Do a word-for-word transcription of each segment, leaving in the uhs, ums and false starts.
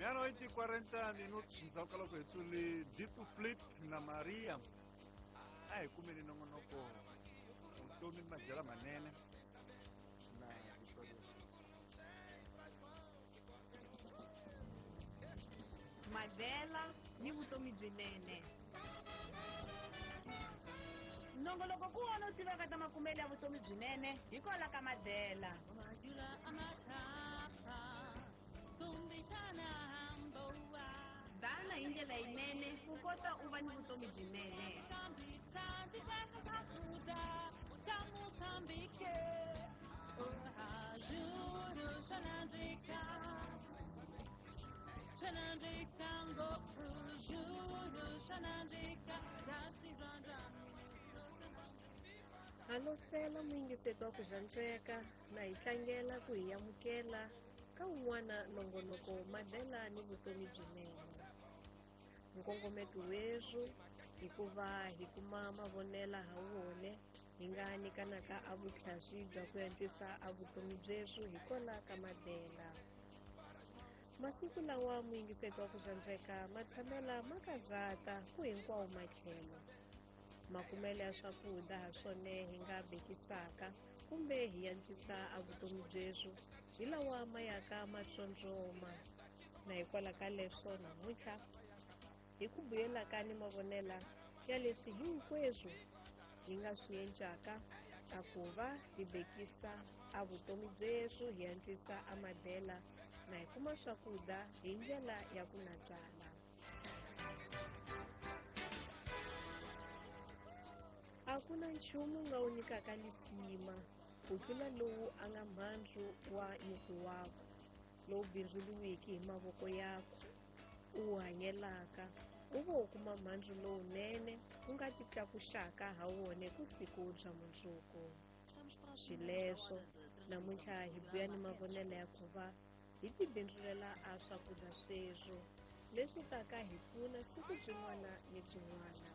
Ya noite quarenta minutos ndzhaku ka loko hi tsuli Ditu Flip na Maria a hi kumeni nongonoko vutomi madyela manene na Madela ni vutomi byinene. Nongoloko ku wona u tivaka ta makumelo ya vutomi byinene hikwalaho ka Madela. Dana hi ndlela yinene ku kota u va ni vutomi byinene. Halosela muingiseti wa ku zantsweka na hi tlangela ku hi amukela ka un'wana nongonoko Madela ni vutomi byinene. Nkongometo weru hi ku va hi kuma mavonela ha wone hi nga nyikanaka a vutlhasi bya ku antswisa a vutomi byeru hikwalaho ka Madela. Masiku lawa muingiseti wa ku zantsweka ma tshamela ma karhata ku hinkwawo matlhelo. Makumelo ya swakudya ha swone hi nga bekisaka kumbe hi antswisa a vutomi byeru hi lawa ma yaka ma tsotsoma. Na hikwalaho ka leswo namuntlha hi ku buyelaka ni mavonela ya leswi hinkwerhu hi nga swi endlaka a ku va hi bekisa a vutomi byeru hi antswisa a Madela na hi kuma swakudya hi ndlela ya ku natswala. A ku na nchumu nga wu nyikaka nisima ku tlula lowu a nga mhandzu wa nyuku wako lowu bindzuriwiki hi mavoko yako u wu hanyelaka u vo u kuma mhandzu lowunene u nga ti tlakuxaka ha wone ku siku bya mundzuku. Xileswo namuntlha hi buya ni mavonelo ya ku va hi ti bindzulela a swakudya sweswo leswi taka hi pfuna siku byin'wana ni byin'wana.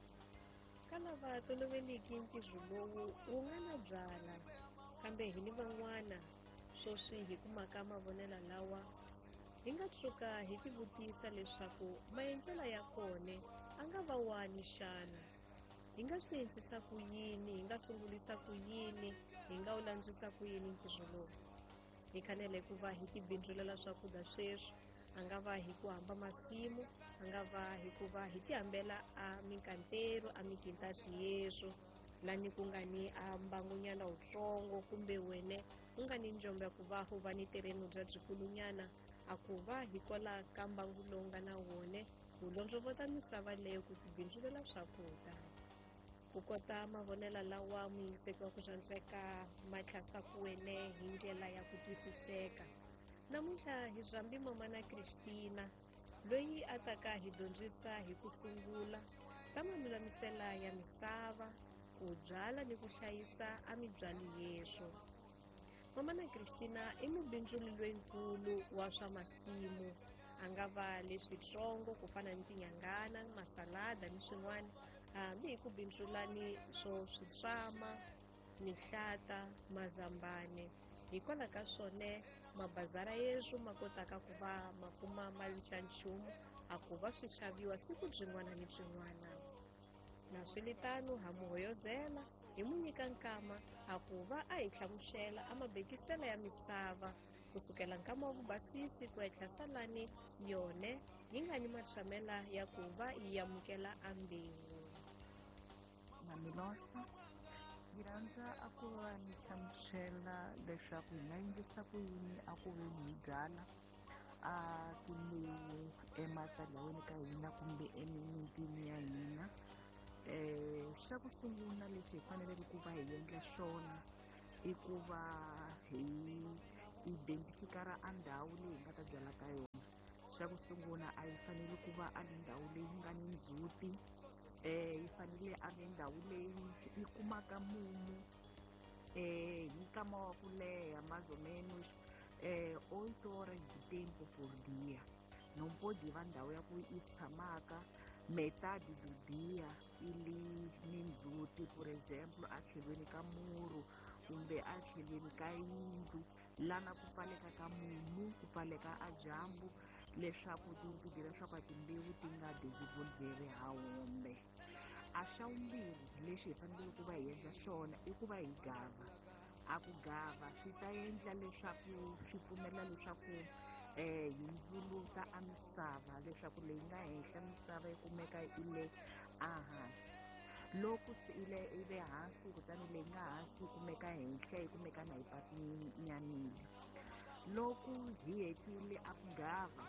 Ka lava toloveleki ntirho lowu wu nga na byala kambe hi ni van'wana swoswi hi kumaka mavonela lawa hi nga tshuka hi ti vutisa leswaku maendlelo ya kone a nga va wani xana. Hi nga swi endlisa ku yini, hi nga sungulisa ku yini, hi nga wu landzisa ku yini ntirho lowu. Hi fanele ku va hi ti bindzulela swakudya sweswo a nga va hi ku hamba masimu a nga va hi ku va hi ti hambela a minkantero a mikintasi yeswo lani ku nga ni a mbangunyana wutsongo kumbe wene u nga ni njombe ya ku va u va ni tereno bya byikulunyana a ku va hi kwala ka mbangu lowu nga na wone wu londzovota misava leyo ku ti bindzulela swakudya. Ku kota mavonela lawa muingiseti wa ku zantsweka ma tlhasaku wene hi ndlela ya ku twisiseka. Namuntlha hi Zambi Mamana Christina loyi a taka hi dyondzisa hi ku sungula ta malulamisela ya misava ku byala ni ku hlayisa a mibyali yeswo. Mamana Christina i mubindzuli loyinkulu wa swa masimu a nga va leswitsongo ku fana ni tinyangana, masalada ni swin'wana hambi hi ku bindzula ni swo switsama, mihlata, mazambane. Hikwalaho ka swone mabazara yeswo ma kotaka ku va ma kuma mali xa nchumu a ku va swi xaviwa siku byin'wana ni byin'wana. Na swilitano ha muhoyozela hi mu nyika nkama a ku va a hi hlamuxela a mabekiselo ya misava kusukela nkama wa vubasisi ku ya salani yone yi nga ni matshamela ya ku va yi amukela a mbewu. Mamilosa hi rhandza a ku va ni hlamuxela leswaku hi nga endlisa ku yini a ku ve ni hi byala a timbewu ematalweni ka hina kumbe emimitini ya hina. Um xa ku sungula lexi hi faneleke ku va hi endla xona i ku va hi identifikara a ndhawu leyi hi nga ta byala ka yona. Xa ku sungula a yi fanele ku va a ri ndhawu leyi nga ni ndzhuti um yi fanele a ri ndhawu leyi yi kumaka mumu um hi nkama wa ku leha mais ou menos um oito horas de tempo por dia. Não pode va ndhawu ya ku yi tshamaka metade do dia ili ni ndzhuti, por exemplo a tlhelweni ka muru kumbe a tlhelweni ka yindlu lana ku pfaleka ka mumu ku pfaleka a dyambu leswaku ti ti leswaku a timbewu ti nga desenvolveri ha wombe. A xa vumbirhi lexi hi faneleke ku va hi endla xona i ku va hi gava. A ku gava swi ta endla leswaku swi pfumela leswaku um hi ndzuluta a misava leswaku leyi nga henhla misava yi kumeka yi le ehansi. Loko se i le i le hansi kutani leyi nga hansi yi kumeka henhla yi kumeka na hi patinyana. Loko hi hetile a ku gava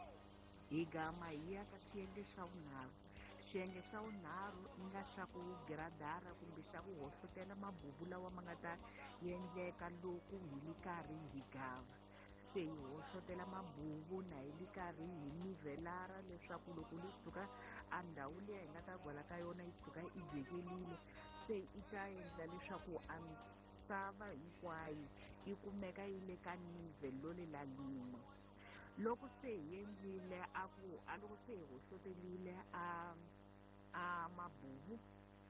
hi gama hi ya ka xiyenge xa vunharhu. Xiyenge xa vunharhu i nga xa ku giradara kumbe xa ku hohlotela mabubu lawa ma nga ta endleka loko hi ri karhi hi gava. Se hi hohlotela mabubu na hi ri karhi hi nivhelara leswaku loko yi suka a ndhawu liya hi nga ta gwala ka yona yi suka yi jekelile, se yi ta endla leswaku a misava hinkwayo yi kumeka yi le ka nivhelo lela lin'we. Loko se hi endlile a ku a loko se hi hohloterile a a mabubu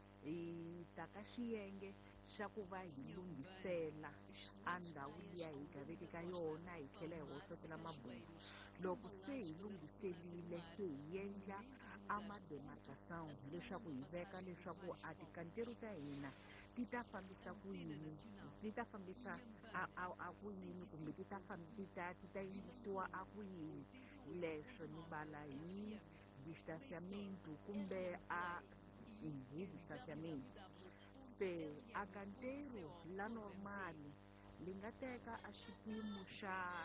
hi ta ka xiyenge xa ku va hi lunghisela a ndhawu liya hi gaveke ka yona hi tlhela hi hohlotela mabubu. Loko se hi lunghiselile se hi endla a mademarcation leswaku hi veka leswaku a tikanteri ta hina ti ta fambisa ku yini, ti ta fambisa a a a ku yini kumbe ti ta ti ta ti ta endlisiwa a ku yini. Leswo ni vala hi distanciamento kumbe a hi distanciamento. Se a kanteri la normali li nga teka a xipimo xa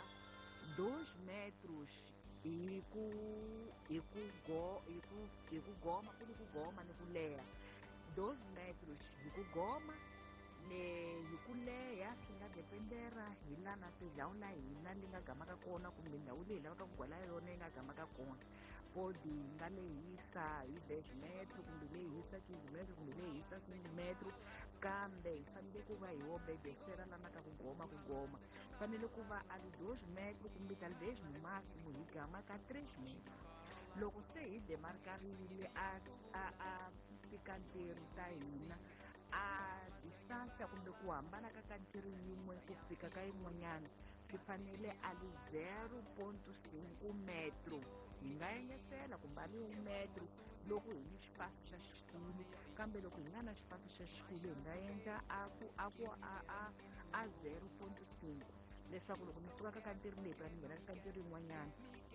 dos metros hi ku hi ku go hi ku hi ku goma ku ni ku goma ni ku leha. Dos metros hi ku goma le hi ku leha swi nga dependera hi lana tindhawu la hina li nga gamaka kona kumbe ndhawu leyi hi lavaka ku gwala yona yi nga gamaka kona. Podi yi nga lehisa hi dash metro kumbe lehisa quinze metro kumbe lehisa cinque metro, kambe hi fanele ku va hi obedesela lana ka ku goma ku goma. Fanele ku va a dos metro kumbe talvez no máximo hi gama ka tres metro. Loko se hi demarcarile a a a tikanteri ta hina a distância kumbe ku hambana ka kanteri yin'we ku fika ka yin'wanyana swi fanele a li zero ponto cinco metro. Hi nga engesela kumbe a li un metro loko hi ni xifase xa xikulu, kambe loko hi nga na xifase xa xikulu hi nga endla a ku a ku a a a zero ponto cinco leswaku loko ni suka ka kanteri leyi ra ni nghena ka kanteri yin'wanyana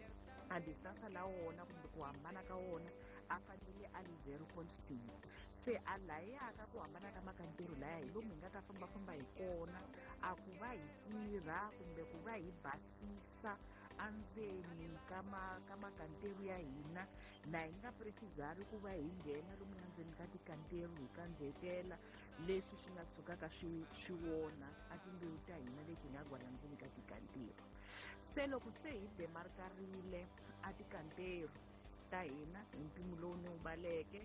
a distância la wona kumbe ku hambana ka wona a fanele a li zero ponto cinco. Se a layaka ku hambana ka makanteri laya hi lomu hi nga ta fambafamba hi kona a ku va hi tirha kumbe ku va hi basisa endzeni ka ma ka makanteri ya hina, na hi nga precisari ku va hi nghena lomu endzeni ka tikanteri hi kandzetela leswi swi nga tshukaka swi swi wona a timbewu ta hina leti hi nga gwala ndzeni ka tikanteri. Se loko se hi demarcarile a tikanteri ta hina hi mpimo lowu ni wu baleke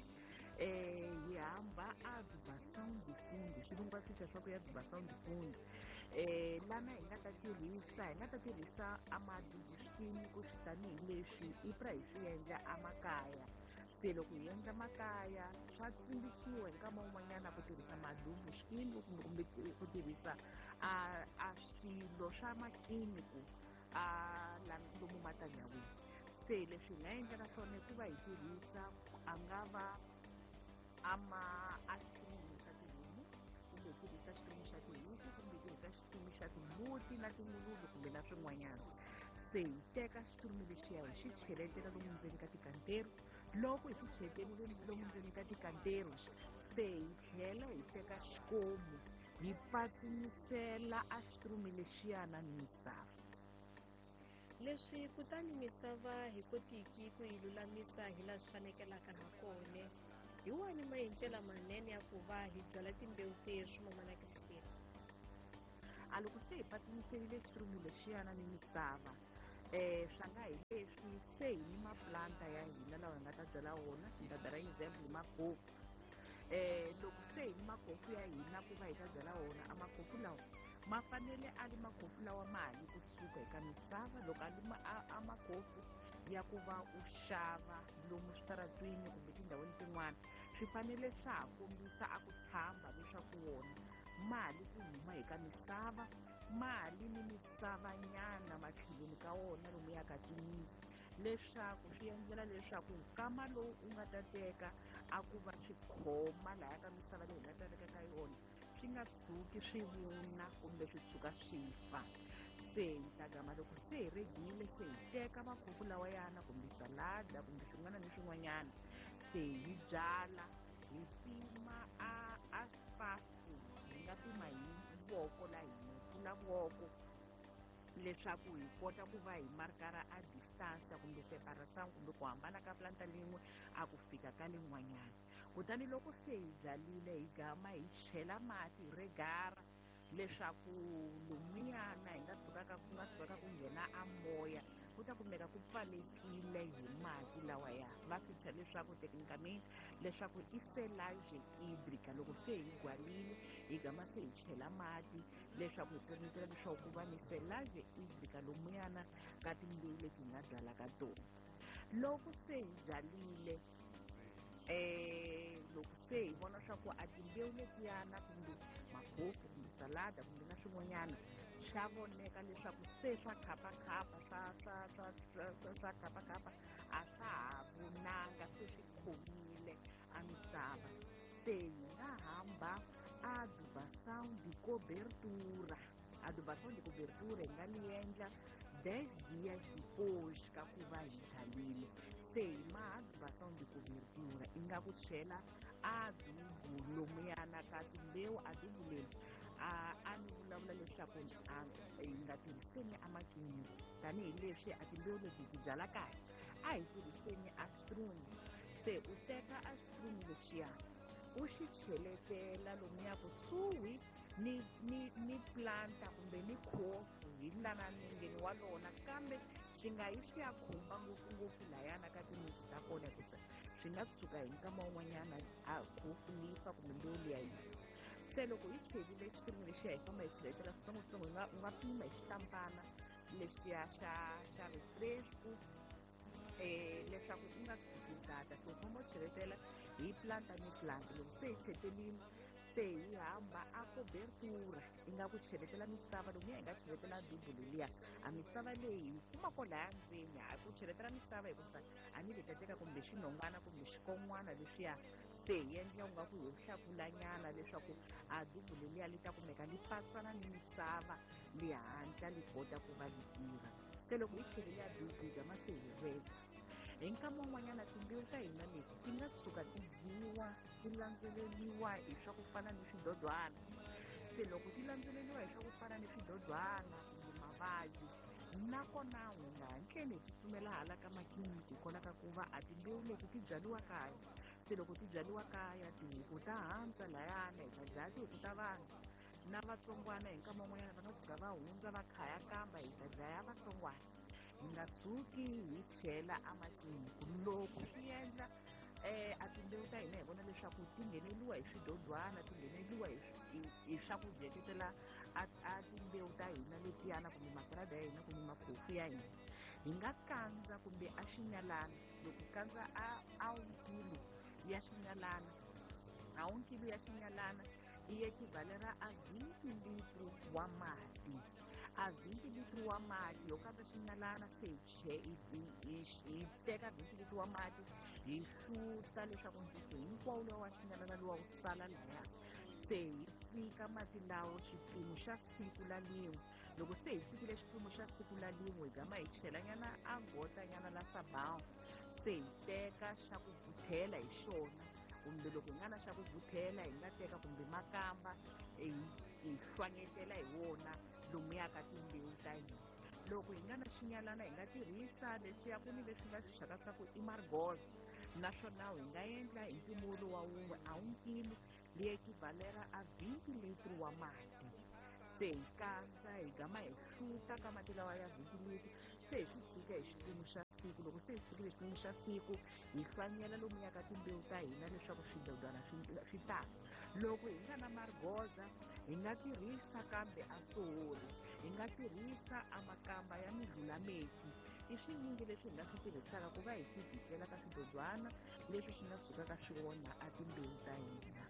um hi hamba a addubação de fundo, swi vuriwa swicha swa ku ya addubação de fundo. Um lana hi nga ta tirhisa hi nga ta tirhisa a madubu xikimi swi tanihileswi i pra hi swi endla emakaya. Se loko hi endla makaya swa tsimbisiwa hi nkama wun'wanyana ku tirhisa madubu xikimi kumbe kumbe ku tirhisa a a swilo swa makiniku a lomu matanyawini. Se leswi hi nga endlaka swona i ku va hi tirhisa a nga va ama a xitimi xa tihomu kumbe hi tirhisa xitimi xa tihuku kumbe hi tirhisa xitimi xa timbuti na tinguluve kumbe na swin'wanyana. Se hi teka xitimi lexiya hi xi cheletela lomu ndzeni ka tikanteri. Loko hi xi cheletelile lomu ndzeni ka tikanteri se hi tlhela hi teka xikomu hi patsimisela a xitimi lexiyana ni misava. Leswi kutani misava hi kotiki ku yi lulamisa hi laha swi fanekelaka ha kona, hi wani maendlelo manene ya ku va hi byala timbewu teswi mamanaka xitimi? A loko se hi patimiserile xitimi lexiyana ni misava um swa nga hi leswi se hi ni maplanta ya hina lawa hi nga ta byala wona, hi ta byala example hi makofu. Um loko se hi ni makofu ya hina ku va hi ta byala wona a makofu lawa ma fanele a ri makofu lawa ma hali kusuka eka misava. Loko a ri a makofu ya ku va u xava lomu switaratwini kumbe tindhawini tin'wana swi fanele swa ha kombisa a ku tshamba leswaku wona mali ku huma eka misava, mali ni misava nyana matlhelweni ka wona lomu ya ka timisi leswaku swi endlela leswaku nkama lowu u nga ta teka a ku va swi khoma lahaya ka misava leyi hi nga ta teka ka yona swi nga tshuki swi vuna kumbe swi tshuka swi fa. Se hi ta gama loko se hi regile se hi teka makhuku lawayana kumbe salada kumbe swin'wana ni swin'wanyana se hi byala hi pima a a spafu hi nga pima hi voko la hina pfula voko leswaku hi kota ku va hi markara a distance kumbe separation kumbe ku hambana ka planta lin'we a ku fika ka lin'wanyana. Kutani loko se hi byalile hi gama hi chela mati hi regara leswaku lomuyana hi nga tshukaka ku nga tshukaka ku nghena a moya ku ta kumeka ku pfalekile hi mati lawaya. Va swi thya leswaku technicamente leswaku i selage hydrica. Loko se hi gwarile hi gama se hi chela mati leswaku hi pfunetela leswaku ku va ni selage hydrica lomuyana ka timbewu leti hi nga byala ka tona. Loko se hi byalile um loko se hi vona swa ku a timbewu letiyana kumbe mabofu kumbe salada kumbe na swin'wanyana swa voneka leswaku se swa khapakhapa swa swa swa swa swa khapakhapa a swa ha vonanga se swi khomile a misava se hi nga hamba adubação de cobertura. Adubação de cobertura hi nga li endla dez dias depois ka ku va hi byalile. Se hi ma-adubação de cobertura i nga ku chela adubo lomuyana ka timbewu. Adubo leyi a a ni vulavula leswaku hi nga tirhiseni amakini tanihileswi a timbewu leti hi ti byala kahle a hi tirhiseni astrun. Se u teka astrun lexiyana u xi cheletela lomuya kusuhi ni ni ni planta kumbe ni khofu hi lana nengeni wa lona kambe xi nga yi xi ya khumba ngopfungopfu layana ka timintsu ta kona hikusa swi nga tshuka hi nkama wun'wanyana a khofu lifa kumbe mbewu liya yi. Se loko hi chelile xitimu lexiya hi famba hi cheletela switsongotsongo hi nga u nga pima hi xitampana lexiya xa xa refresco um leswaku u nga tshuki data. Se u famba u cheletela hi planta ni planta. Loko se hi chetelini se hi hamba a cobertura i nga ku cheletela misava lomuya hi nga cheletela dubu leliya a misava leyi hi kuma kolaya ndzeni a ku cheletela misava hikusa a ni le ta teka kumbe xinhongwana kumbe xikon'wana leswiya se hi endla u nga ku hi hlakulanyana leswaku a dubu leliya li ta kumeka li patsana ni misava li hatla li kota ku va li tirha. Se loko hi chelele a dubu hi gama se hi reza hi nkama wun'wanyana timbewu ta hina leti ti nga suka ti dyiwa ti landzeleliwa hi swa ku fana ni swidodwana. Se loko ti landzeleliwa hi swa ku fana ni swidodwana kumbe mavabyi nakona hi nga hatleli hi tsutsumela hala ka makliniki kona ka ku va a timbewu leti ti byaliwa kaya. Se loko ti byaliwa kaya tihuku ta handza layana hi ta dlaya tihuku ta vanhu na vatsongwana hi nkama wun'wanyana va nga suka va hundza va khaya kamba hi ta dlaya vatsongwana. Hi nga tshuki hi chela amatliniki loko swi endla um a timbewu ta hina hi vona leswaku ti ngheneliwa hi swidodwana ti ngheneliwa hi swakudya tetela a timbewu ta hina letiyana kumbe masalada ya hina kumbe makhofu ya hina hi nga kandza kumbe a xinyalana. Loko hi kandza a wunkulu ya xinyalana a wunkulu ya xinyalana i equivalera a vinte litro wa mati. A vinte litro wa mati yo kandza xinyalana se hi teka vinte litro wa mati hi hluta leswaku ndzhuti hinkwawo lowa wa xinyalana lowa wu sala laya se hi tsika mati lawo xipimo xa siku lalin'we. Loko se hi tsikile xipimo xa siku lalin'we hi gama hi chelanyana a gotanyana la sabão se hi teka xa ku vuthela hi xona kumbe loko hi nga na xa ku vuthela hi nga teka kumbe makamba hi hlwanyetela hi wona lomuya ka timbewu ta hina. Loko hi nga na xinyalana hi nga tirhisa leswiya ku ni leswi va swi xaka swa ku i margoza naswona hi nga endla hi mpimo wa wun'we a wunkilo li equivalera a vinte litro wa mati. Se hi kandza hi gama hi hluta ka mati lawa ya vinte litro se hi swi tshika hi xipimo xa siku. Loko se hi tshikile xipimo xa siku hi hlwanyela lomuya ka timbewu ta hina leswaku swidodwana swi tala. Loko hi nga na margoza hi nga tirhisa kambe a sohori hi nga tirhisa a makamba ya midlulameti. I swinyingi leswi hi nga swi tirhisaka ku va hi tibikela ka swidodwana leswi swi nga sukaka swi onha a timbewu ta hina.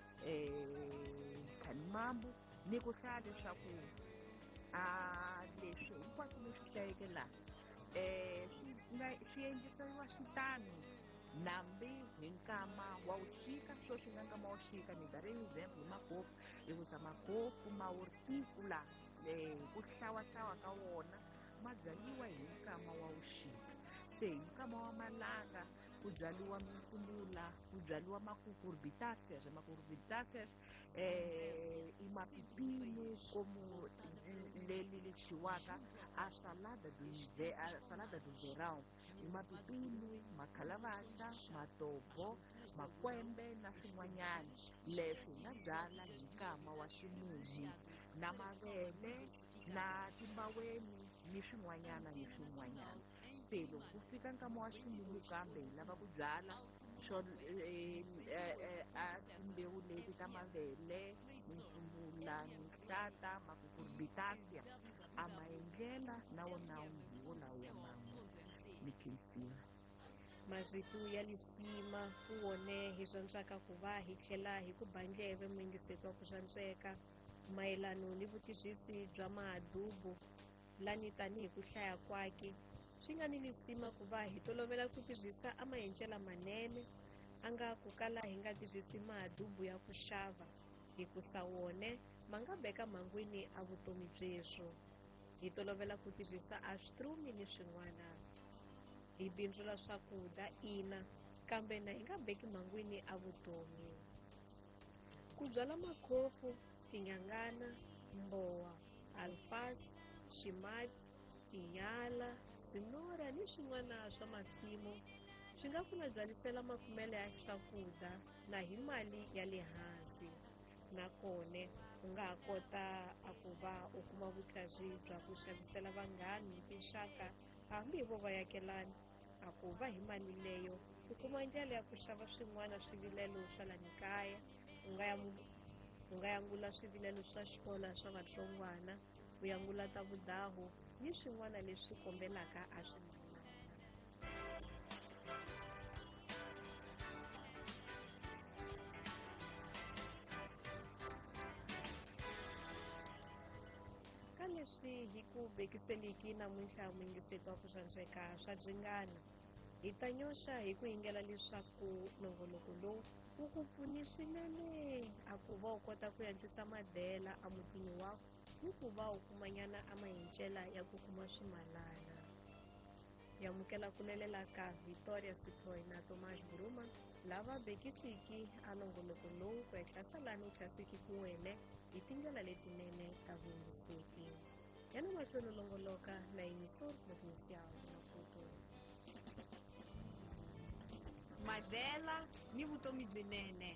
um khanimambu ni ku hlaya leswaku a leswi hinkwaswo leswi hlayeke laha eh swi nga swi endlisiwa xitano nambi hi nkama wa wuxika swo swi nga nkama wa wuxika ni gare example hi makofu hikuza makofu ma wurtikula um ku hlawahlawa ka wona ma byaliwa hi nkama wa wuxika. Se hi nkama wa malanga ku byaliwa mifulula, ku byaliwa macucurbitaceae. Macucurbitaceae eh i mapipino como leli li chiwaka a salada do inve- a salada do verão. I mapipino, makhalavata, matobo, makwembe na swin'wanyana leswi nga byala hi nkama wa ximumu na mavele na timbaweni ni swin'wanyana ni swin'wanyana. Se loko ku fika nkama wa ximumu kambe hi lava ku byala swo a timbewu leti ta mavele, mifumula, mihlata, macucurbitaceae a ma endlela na wona hi wolawo ya mango mikhensiwa. Marito ya lisima ku wone hi swantswaka ku va hi tlhela hi ku bandleve mu yingiseti wa ku swantsweka mayelano ni vutwisisi bya maadubo lani tanihi ku hlaya kwake swi nga ni lisima ku va hi tolovela ku tirhisa a maendlela manene a nga ku kala hi nga tirhisi maadubo ya ku xava hikusa wone ma nga beka mangwini a vutomi byeswo. Hi tolovela ku tirhisa a switrumi ni swin'wana hi bindzula swakudya ina kambe na hi nga beki mangwini a vutomi. Ku byala makhofu, tinyangana, mbowa, alfasi, ximati, tinyala, sinora ni swin'wana swa masimu swi nga ku na byalisela makumele ya swakudya na hi mali ya le hansi. Nakone u nga ha kota a ku va u kuma vutlhari bya ku xavisela vanghani tinxaka hambi hi vo vayakelani a ku va hi mali leyo u kuma ndlela ya ku xava swin'wana swivilelo swa lani kaya u nga ya u nga yangula swivilelo swa xikola swa vatsongwana u yangula ta vudahu ni swin'wana leswi kombelaka a swi ka leswi hi ku bekiseliki namuntlha muyingiseti wa ku swantsweka swa dzingana hi ta nyoxa hi ku yingela leswaku nongoloko lowu wu ku pfuni swinene a ku va u kota ku yantswisa madela a mutini wako ni ku va u kumanyana a mahincela ya ku kuma swimalana. Hi amukela ku lelela ka Victoria Siphoy na Thomas Buruma lava bekisiki a nongoloko lowu ku etlasa lani u thlasiki ku wene hi tindlela letinene ta vuyingiseki. Yana mahlweni longoloka na emisor provincial Maputo. madela ni vutomi byinene.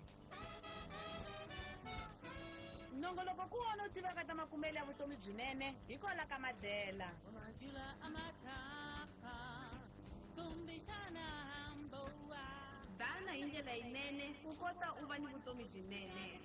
Nongoloko ku wona u tivaka ta makumele ya vutomi byinene hi kola ka madela. Dana hi ndlela yinene ku kota u va ni vutomi byinene.